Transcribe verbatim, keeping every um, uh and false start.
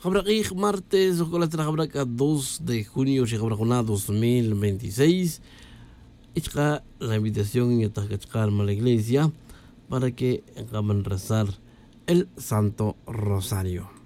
Habraqij martes, ojalá habrá dos de junio, dos mil veintiséis. Ichka la invitación y atajachkar a la iglesia para que hagan rezar el Santo Rosario.